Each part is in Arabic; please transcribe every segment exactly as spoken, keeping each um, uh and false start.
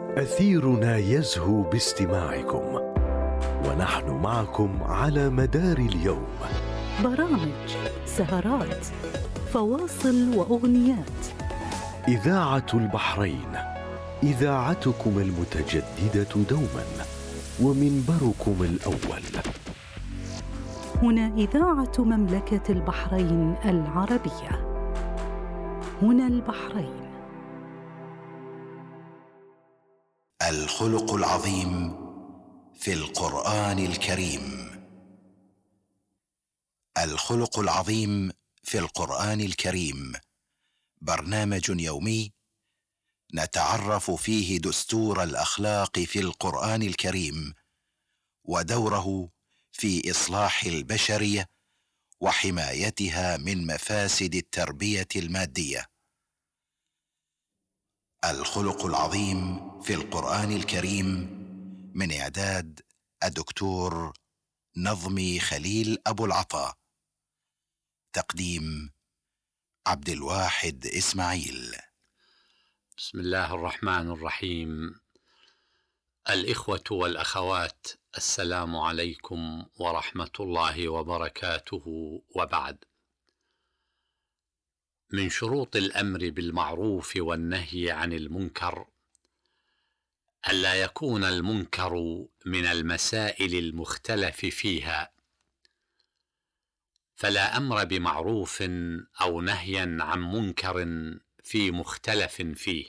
أثيرنا يزهو باستماعكم، ونحن معكم على مدار اليوم. برامج، سهرات، فواصل وأغنيات. إذاعة البحرين، إذاعتكم المتجددة دوما، ومنبركم الأول. هنا إذاعة مملكة البحرين العربية. هنا البحرين. الخلق العظيم في القرآن الكريم. الخلق العظيم في القرآن الكريم برنامج يومي نتعرف فيه دستور الأخلاق في القرآن الكريم ودوره في إصلاح البشرية وحمايتها من مفاسد التربية المادية. الخلق العظيم في القرآن الكريم من إعداد الدكتور نظمي خليل أبو العطا، تقديم عبد الواحد إسماعيل. بسم الله الرحمن الرحيم. الإخوة والأخوات، السلام عليكم ورحمة الله وبركاته، وبعد. من شروط الأمر بالمعروف والنهي عن المنكر ألا يكون المنكر من المسائل المختلف فيها، فلا أمر بمعروف أو نهيا عن منكر في مختلف فيه،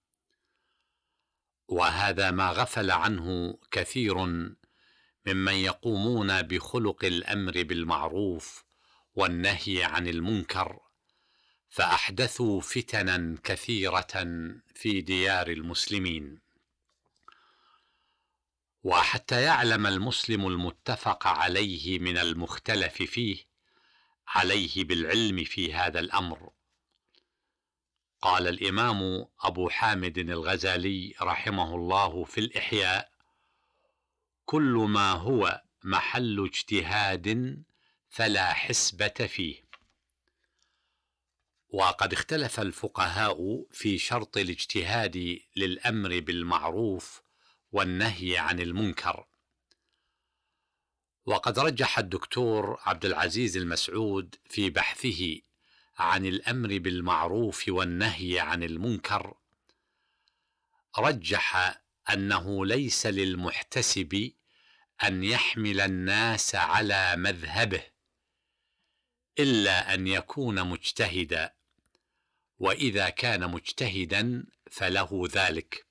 وهذا ما غفل عنه كثير ممن يقومون بخلق الأمر بالمعروف والنهي عن المنكر، فأحدثوا فتنا كثيرة في ديار المسلمين. وحتى يعلم المسلم المتفق عليه من المختلف فيه، عليه بالعلم في هذا الأمر. قال الإمام أبو حامد الغزالي رحمه الله في الإحياء: كل ما هو محل اجتهاد فلا حسبة فيه. وقد اختلف الفقهاء في شرط الاجتهاد للأمر بالمعروف والنهي عن المنكر. وقد رجح الدكتور عبد العزيز المسعود في بحثه عن الأمر بالمعروف والنهي عن المنكر، رجح أنه ليس للمحتسب أن يحمل الناس على مذهبه إلا أن يكون مجتهدا، وإذا كان مجتهدا فله ذلك.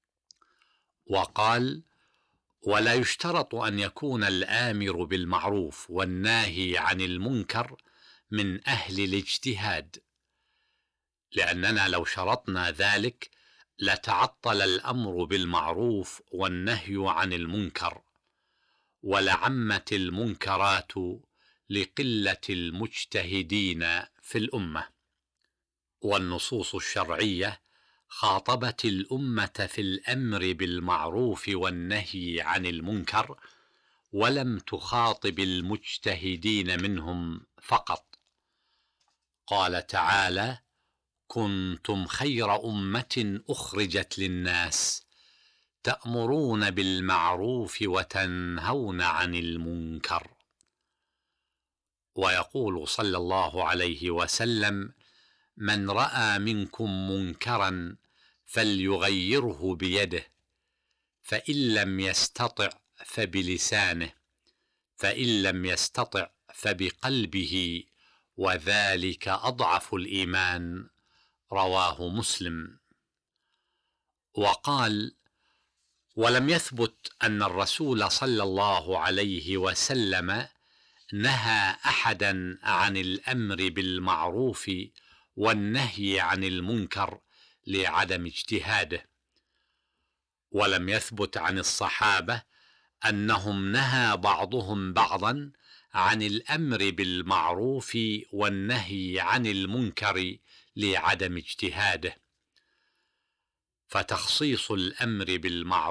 وقال: ولا يشترط أن يكون الآمر بالمعروف والناهي عن المنكر من أهل الاجتهاد، لأننا لو شرطنا ذلك لتعطل الأمر بالمعروف والنهي عن المنكر، ولعمت المنكرات لقلة المجتهدين في الأمة. والنصوص الشرعية خاطبت الأمة في الأمر بالمعروف والنهي عن المنكر، ولم تخاطب المجتهدين منهم فقط. قال تعالى: كنتم خير أمة أخرجت للناس تأمرون بالمعروف وتنهون عن المنكر. ويقول صلى الله عليه وسلم: من رأى منكم منكرا فليغيره بيده، فإن لم يستطع فبلسانه، فإن لم يستطع فبقلبه، وذلك أضعف الإيمان. رواه مسلم. وقال: ولم يثبت أن الرسول صلى الله عليه وسلم نهى أحدا عن الأمر بالمعروف والنهي عن المنكر لعدم اجتهاده، ولم يثبت عن الصحابة أنهم نهى بعضهم بعضا عن الأمر بالمعروف والنهي عن المنكر لعدم اجتهاده. فتخصيص الأمر بالمعروف